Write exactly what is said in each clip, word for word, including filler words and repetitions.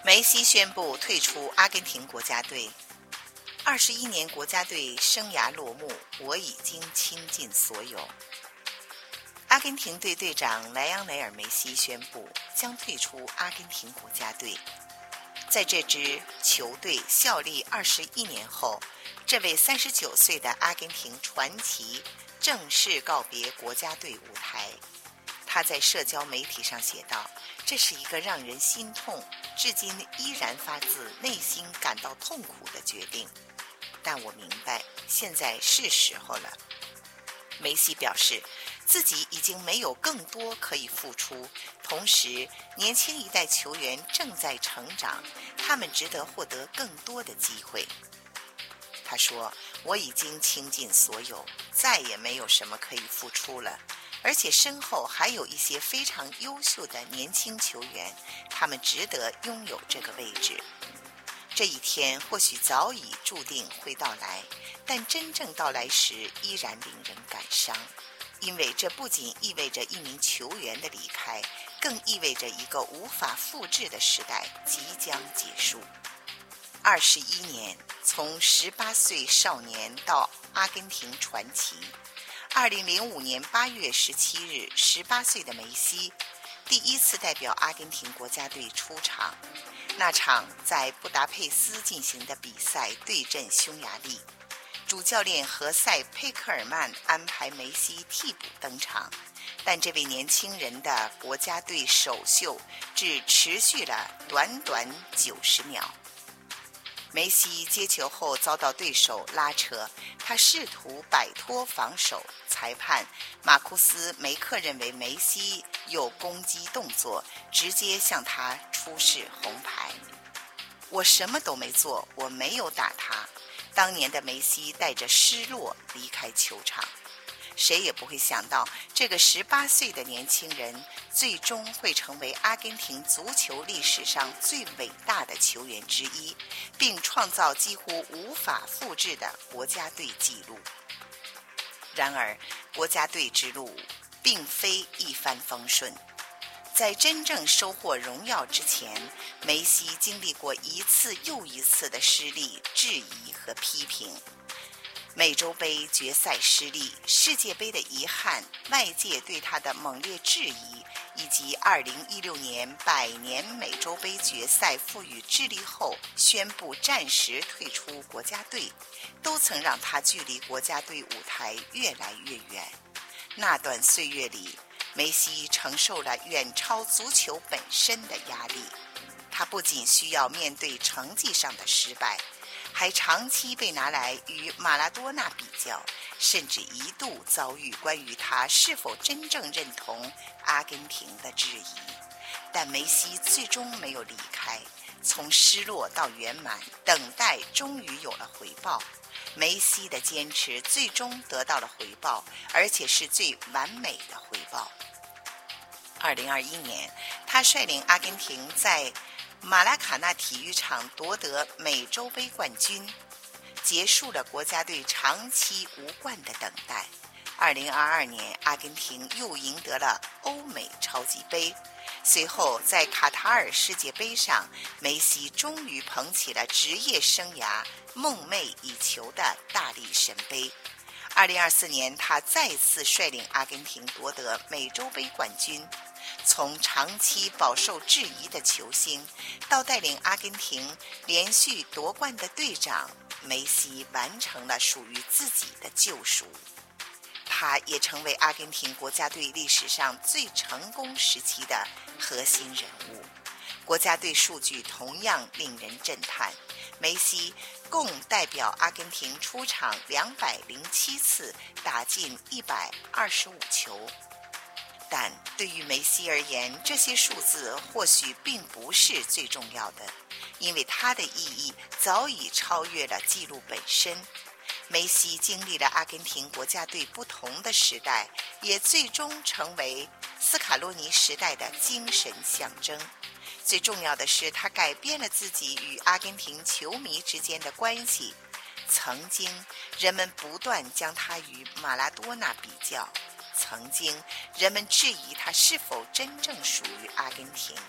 梅西宣布退出阿根廷国家队。二十一年国家队生涯落幕，我已经倾尽所有。阿根廷队队长莱昂内尔·梅西宣布将退出阿根廷国家队。在这支球队效力二十一年后，这位三十九岁的阿根廷传奇正式告别国家队舞台。他在社交媒体上写道：“这是一个让人心痛，至今依然发自内心感到痛苦的决定。但我明白，现在是时候了。”梅西表示，自己已经没有更多可以付出，同时年轻一代球员正在成长，他们值得获得更多的机会。他说：“我已经倾尽所有，再也没有什么可以付出了，而且身后还有一些非常优秀的年轻球员，他们值得拥有这个位置。这一天或许早已注定会到来，但真正到来时依然令人感伤，因为这不仅意味着一名球员的离开，更意味着一个无法复制的时代即将结束。二十一年，从十八岁少年到阿根廷传奇。二零零五年八月十七日，十八岁的梅西第一次代表阿根廷国家队出场。那场在布达佩斯进行的比赛对阵匈牙利，主教练何塞·佩克尔曼安排梅西替补登场，但这位年轻人的国家队首秀只持续了短短九十秒。梅西接球后遭到对手拉扯，他试图摆脱防守，裁判马库斯·梅克认为梅西有攻击动作，直接向他出示红牌。我什么都没做，我没有打他。当年的梅西带着失落离开球场。谁也不会想到，这个十八岁的年轻人最终会成为阿根廷足球历史上最伟大的球员之一，并创造几乎无法复制的国家队纪录。然而，国家队之路并非一帆风顺。在真正收获荣耀之前，梅西经历过一次又一次的失利、质疑和批评。美洲杯决赛失利，世界杯的遗憾，外界对他的猛烈质疑，以及二零一六年百年美洲杯决赛赋予智利后宣布暂时退出国家队，都曾让他距离国家队舞台越来越远。那段岁月里，梅西承受了远超足球本身的压力。他不仅需要面对成绩上的失败，还长期被拿来与马拉多纳比较，甚至一度遭遇关于他是否真正认同阿根廷的质疑。但梅西最终没有离开，从失落到圆满，等待终于有了回报。梅西的坚持最终得到了回报，而且是最完美的回报。二零二一年，他率领阿根廷在马拉卡纳体育场夺得美洲杯冠军，结束了国家队长期无冠的等待。二零二二年，阿根廷又赢得了欧美超级杯。随后，在卡塔尔世界杯上，梅西终于捧起了职业生涯梦寐以求的大力神杯。二零二四年，他再次率领阿根廷夺得美洲杯冠军。从长期饱受质疑的球星，到带领阿根廷连续夺冠的队长，梅西完成了属于自己的救赎。他也成为阿根廷国家队历史上最成功时期的核心人物。国家队数据同样令人震撼，梅西共代表阿根廷出场两百零七次，打进一百二十五球。但对于梅西而言，这些数字或许并不是最重要的，因为它的意义早已超越了纪录本身。梅西经历了阿根廷国家队不同的时代，也最终成为斯卡洛尼时代的精神象征。最重要的是，他改变了自己与阿根廷球迷之间的关系。曾经，人们不断将他与马拉多纳比较。曾经，人们质疑他是否真正属于阿根廷，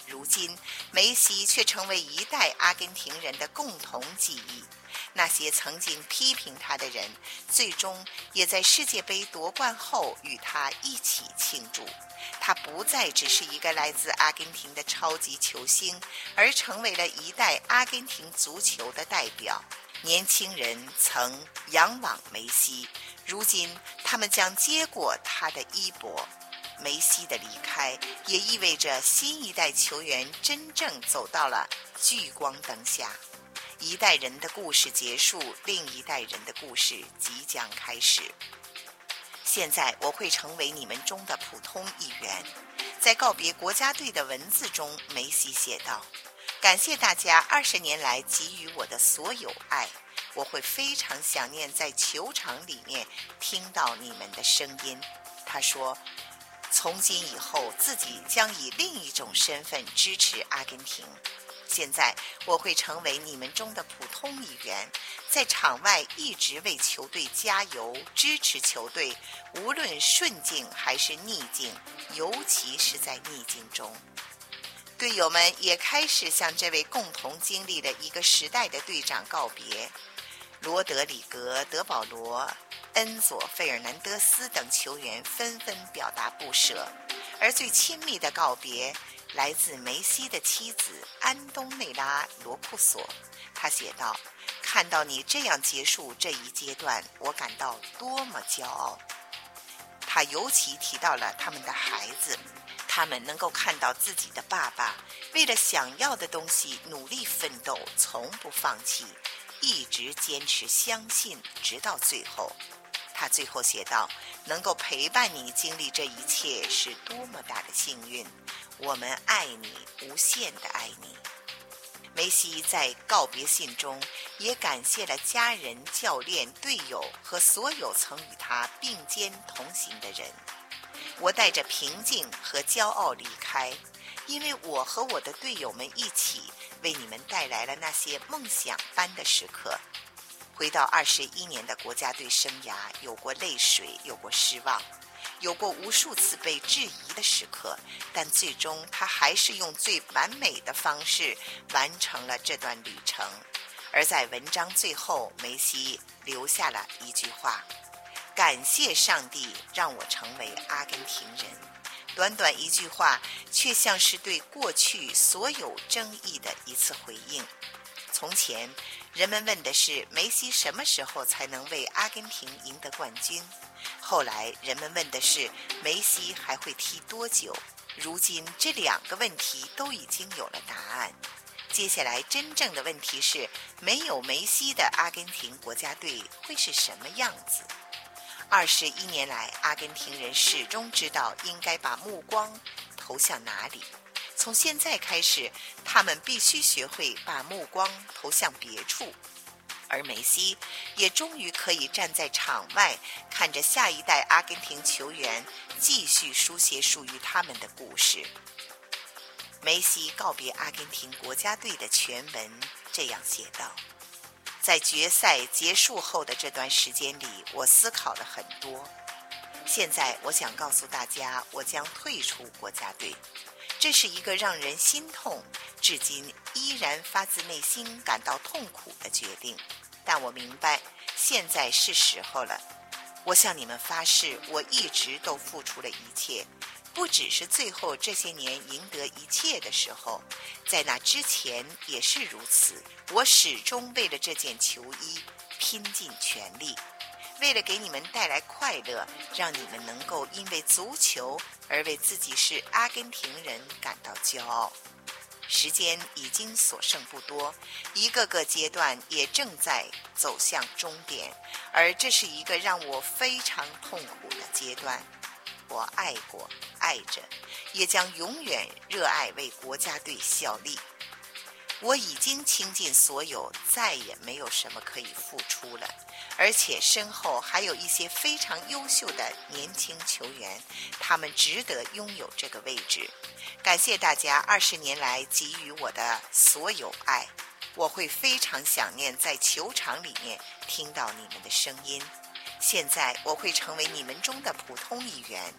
如今，梅西却成为一代阿根廷人的共同记忆。那些曾经批评他的人，最终也在世界杯夺冠后与他一起庆祝。他不再只是一个来自阿根廷的超级球星，而成为了一代阿根廷足球的代表。年轻人曾仰望梅西，如今他们将接过他的衣钵。梅西的离开也意味着新一代球员真正走到了聚光灯下。一代人的故事结束，另一代人的故事即将开始。现在我会成为你们中的普通一员。在告别国家队的文字中，梅西写道：感谢大家二十年来给予我的所有爱，我会非常想念在球场里面听到你们的声音。他说，从今以后自己将以另一种身份支持阿根廷。现在我会成为你们中的普通一员，在场外一直为球队加油，支持球队，无论顺境还是逆境，尤其是在逆境中。队友们也开始向这位共同经历了一个时代的队长告别。罗德里格、德保罗、恩佐·费尔南德斯等球员纷纷表达不舍，而最亲密的告别来自梅西的妻子安东内拉·罗库索。他写道：看到你这样结束这一阶段，我感到多么骄傲。他尤其提到了他们的孩子，他们能够看到自己的爸爸为了想要的东西努力奋斗，从不放弃，一直坚持相信，直到最后。他最后写道：能够陪伴你经历这一切是多么大的幸运，我们爱你，无限的爱你。梅西在告别信中也感谢了家人、教练、队友和所有曾与他并肩同行的人。我带着平静和骄傲离开，因为我和我的队友们一起为你们带来了那些梦想般的时刻。回到二十一年的国家队生涯，有过泪水，有过失望，有过无数次被质疑的时刻，但最终他还是用最完美的方式完成了这段旅程。而在文章最后，梅西留下了一句话：感谢上帝让我成为阿根廷人。短短一句话，却像是对过去所有争议的一次回应。从前人们问的是梅西什么时候才能为阿根廷赢得冠军，后来人们问的是梅西还会踢多久。如今这两个问题都已经有了答案。接下来真正的问题是，没有梅西的阿根廷国家队会是什么样子？二十一年来，阿根廷人始终知道应该把目光投向哪里。从现在开始，他们必须学会把目光投向别处。而梅西也终于可以站在场外，看着下一代阿根廷球员继续书写属于他们的故事。梅西告别阿根廷国家队的全文这样写道：在决赛结束后的这段时间里，我思考了很多。现在我想告诉大家，我将退出国家队。这是一个让人心痛，至今依然发自内心感到痛苦的决定。但我明白，现在是时候了。我向你们发誓，我一直都付出了一切，不只是最后这些年赢得一切的时候，在那之前也是如此。我始终为了这件球衣拼尽全力，为了给你们带来快乐，让你们能够因为足球而为自己是阿根廷人感到骄傲。时间已经所剩不多，一个个阶段也正在走向终点，而这是一个让我非常痛苦的阶段。我爱过，爱着，也将永远热爱为国家队效力。我已经倾尽所有，再也没有什么可以付出了，而且身后还有一些非常优秀的年轻球员，他们值得拥有这个位置。感谢大家二十年来给予我的所有爱，我会非常想念在球场里面听到你们的声音。现在我会成为你们中的普通一员，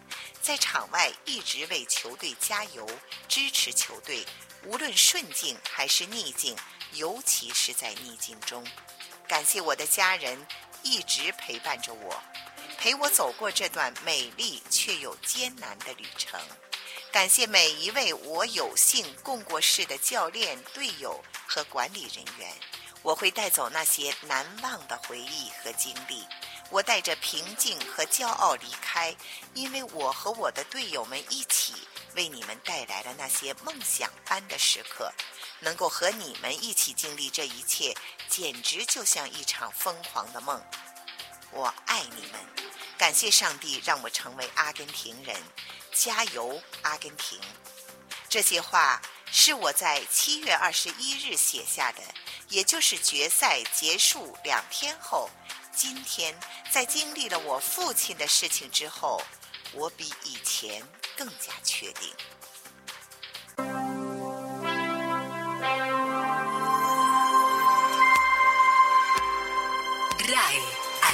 在场外一直为球队加油，支持球队，无论顺境还是逆境，尤其是在逆境中。感谢我的家人一直陪伴着我，陪我走过这段美丽却又艰难的旅程。感谢每一位我有幸共过事的教练、队友和管理人员，我会带走那些难忘的回忆和经历。我带着平静和骄傲离开，因为我和我的队友们一起为你们带来了那些梦想般的时刻。能够和你们一起经历这一切，简直就像一场疯狂的梦。我爱你们，感谢上帝让我成为阿根廷人，加油阿根廷。这些话是我在七月二十一日写下的，也就是决赛结束两天后。今天在经历了我父亲的事情之后，我比以前更加确定。R A I